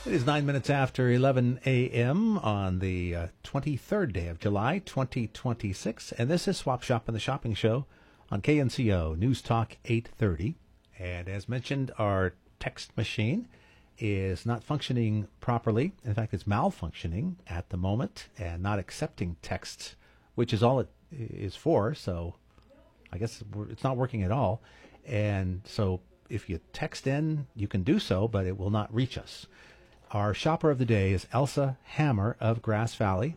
It is 9 minutes after 11 a.m. on the 23rd day of July, 2026, and this is Swap Shop and the Shopping Show on KNCO News Talk 830. And as mentioned, our text machine is not functioning properly. In fact, it's malfunctioning at the moment and not accepting texts, which is all it is for. So I guess it's not working at all. And so if you text in, you can do so, but it will not reach us. Our shopper of the day is Elsa Hammer of Grass Valley,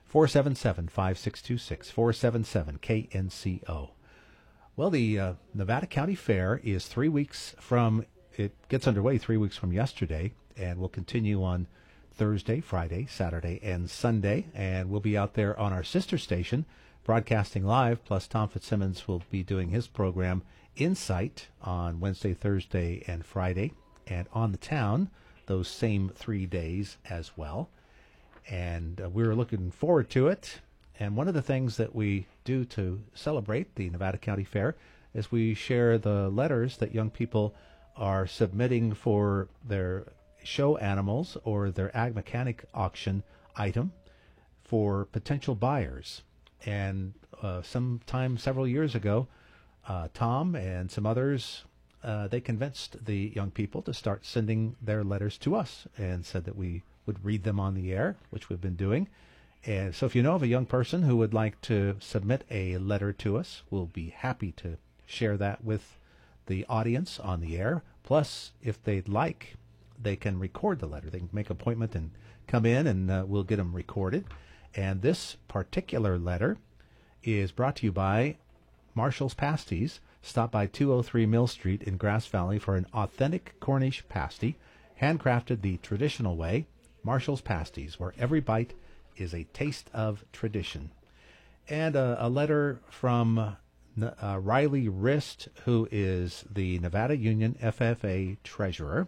477-5626, 477-KNCO. Well, the Nevada County Fair is 3 weeks from, it gets underway 3 weeks from yesterday, and will continue on Thursday, Friday, Saturday, and Sunday. And we'll be out there on our sister station, broadcasting live, plus Tom Fitzsimmons will be doing his program, Insight, on Wednesday, Thursday, and Friday, and on the town those same 3 days as well. And we're looking forward to it. And one of the things that we do to celebrate the Nevada County Fair is we share the letters that young people are submitting for their show animals or their ag mechanic auction item for potential buyers. And sometime several years ago, Tom and some others, they convinced the young people to start sending their letters to us and said that we would read them on the air, which we've been doing. And so if you know of a young person who would like to submit a letter to us, we'll be happy to share that with the audience on the air. Plus, if they'd like, they can record the letter. They can make an appointment and come in, and we'll get them recorded. And this particular letter is brought to you by Marshall's Pasties. Stop by 203 Mill Street in Grass Valley for an authentic Cornish pasty, handcrafted the traditional way. Marshall's Pasties, where every bite is a taste of tradition. And a letter from Riley Rist, who is the Nevada Union FFA treasurer.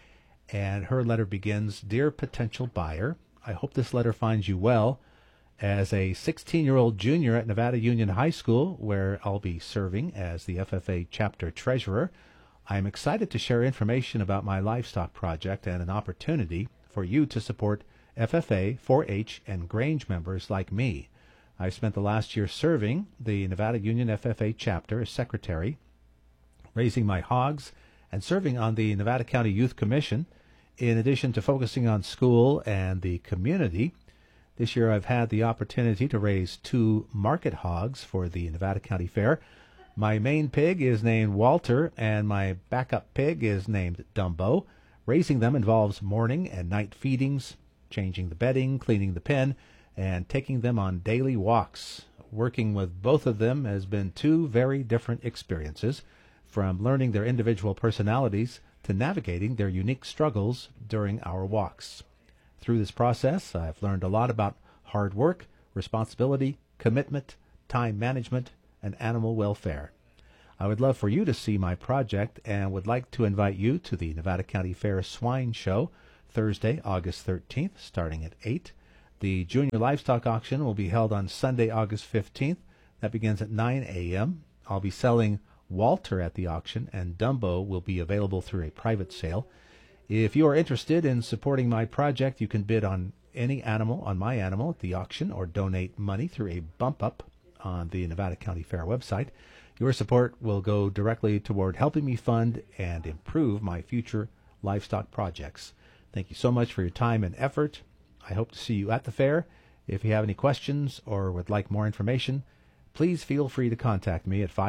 And her letter begins, Dear potential buyer, I hope this letter finds you well. As a 16-year-old junior at Nevada Union High School, where I'll be serving as the FFA chapter treasurer, I am excited to share information about my livestock project and an opportunity for you to support FFA, 4-H, and Grange members like me. I spent the last year serving the Nevada Union FFA chapter as secretary, raising my hogs, and serving on the Nevada County Youth Commission, in addition to focusing on school and the community. This year I've had the opportunity to raise 2 market hogs for the Nevada County Fair. My main pig is named Walter, and my backup pig is named Dumbo. Raising them involves morning and night feedings, changing the bedding, cleaning the pen, and taking them on daily walks. Working with both of them has been 2 very different experiences, from learning their individual personalities to navigating their unique struggles during our walks. Through this process, I've learned a lot about hard work, responsibility, commitment, time management, and animal welfare. I would love for you to see my project and would like to invite you to the Nevada County Fair Swine Show, Thursday, August 13th, starting at 8. The Junior Livestock Auction will be held on Sunday, August 15th. That begins at 9 a.m. I'll be selling Walter at the auction, and Dumbo will be available through a private sale. If you are interested in supporting my project, you can bid on any animal, on my animal, at the auction, or donate money through a bump up on the Nevada County Fair website. Your support will go directly toward helping me fund and improve my future livestock projects. Thank you so much for your time and effort. I hope to see you at the fair. If you have any questions or would like more information, please feel free to contact me at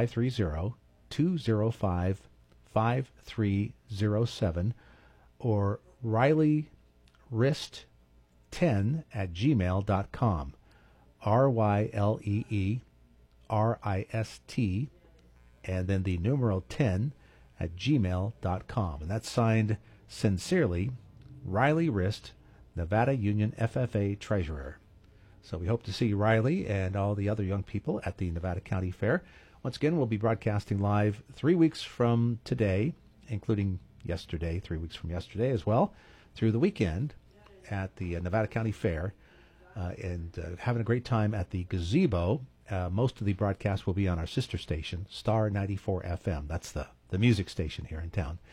530-205-5307 or RileyRist10@gmail.com. RYLEERIST, and then the numeral 10@gmail.com. And that's signed sincerely, Riley Rist, Nevada Union FFA treasurer. So we hope to see Riley and all the other young people at the Nevada County Fair. Once again, we'll be broadcasting live 3 weeks from today, including yesterday, 3 weeks from yesterday as well, through the weekend at the Nevada County Fair, and having a great time at the gazebo. Most of the broadcasts will be on our sister station, Star 94 FM. That's the music station here in town.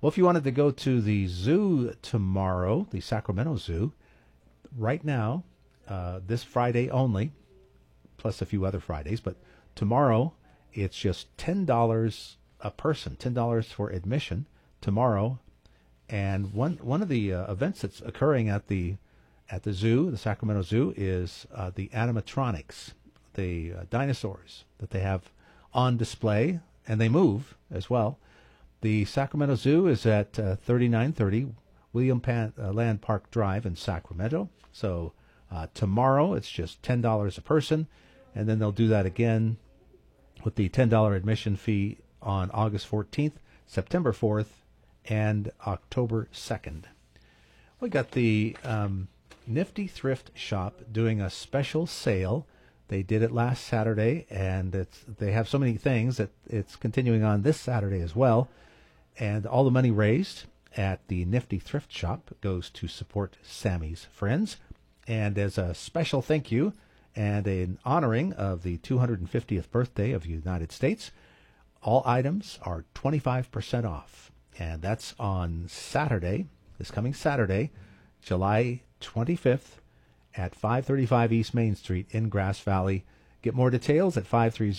Well, if you wanted to go to the zoo tomorrow, the Sacramento Zoo, right now, this Friday only, plus a few other Fridays, but tomorrow it's just $10 a person, $10 for admission tomorrow. And one of the events that's occurring at the zoo, the Sacramento Zoo, is the animatronics, the dinosaurs that they have on display, and they move as well. The Sacramento Zoo is at 3930 William Land Park Drive in Sacramento. So tomorrow it's just $10 a person, and then they'll do that again with the $10 admission fee on August 14th, September 4th, and October 2nd. We got the Nifty Thrift Shop doing a special sale. They did it last Saturday, and they have so many things that it's continuing on this Saturday as well. And all the money raised at the Nifty Thrift Shop goes to support Sammy's Friends. And as a special thank you and an honoring of the 250th birthday of the United States, all items are 25% off. And that's on Saturday, this coming Saturday, July 25th at 535 East Main Street in Grass Valley. Get more details at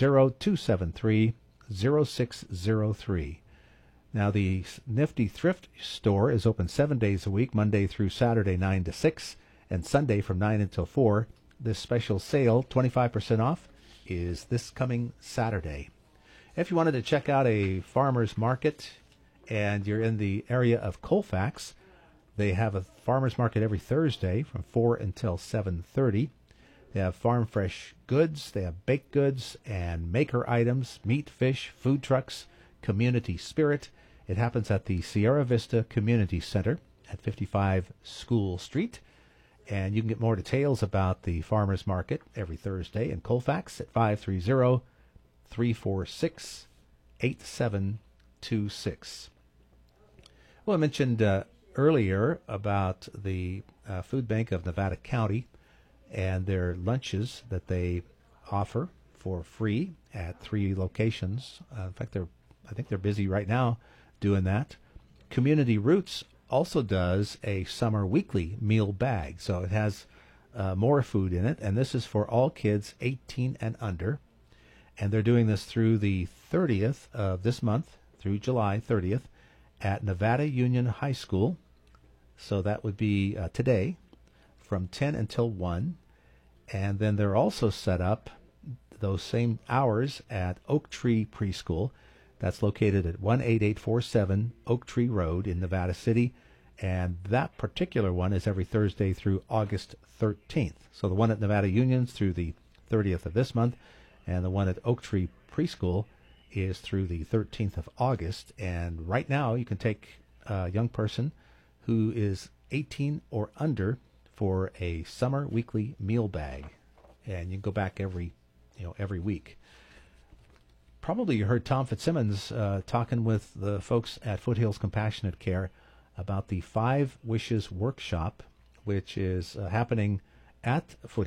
530-273-0603. Now, the Nifty Thrift Store is open 7 days a week, Monday through Saturday, 9 to 6, and Sunday from 9 until 4. This special sale, 25% off, is this coming Saturday. If you wanted to check out a farmer's market and you're in the area of Colfax, they have a farmer's market every Thursday from 4 until 7:30. They have farm fresh goods, they have baked goods and maker items, meat, fish, food trucks, community spirit. It happens at the Sierra Vista Community Center at 55 School Street. And you can get more details about the farmer's market every Thursday in Colfax at 530-346-8726. Well, I mentioned earlier about the Food Bank of Nevada County and their lunches that they offer for free at 3 locations. In fact, I think they're busy right now doing that. Community Roots also does a summer weekly meal bag, so it has more food in it, and this is for all kids 18 and under. And they're doing this through the 30th of this month, through July 30th, at Nevada Union High School. So that would be today from 10 until 1. And then they're also set up those same hours at Oak Tree Preschool. That's located at 18847 Oak Tree Road in Nevada City. And that particular one is every Thursday through August 13th. So the one at Nevada Union's through the 30th of this month, and the one at Oak Tree Preschool is through the 13th of August. And right now you can take a young person who is 18 or under for a summer weekly meal bag. And you can go back every week. Probably you heard Tom Fitzsimmons talking with the folks at Foothills Compassionate Care about the 5 Wishes Workshop, which is happening at Foothills.